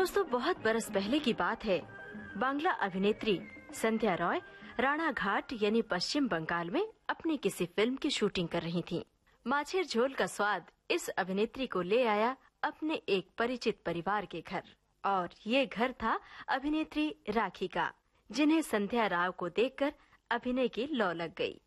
दोस्तों, बहुत बरस पहले की बात है। बांग्ला अभिनेत्री संध्या रॉय राणा घाट यानी पश्चिम बंगाल में अपनी किसी फिल्म की शूटिंग कर रही थीं। माछेर झोल का स्वाद इस अभिनेत्री को ले आया अपने एक परिचित परिवार के घर, और ये घर था अभिनेत्री राखी का, जिन्हें संध्या राव को देखकर अभिनय की लौ लग गई।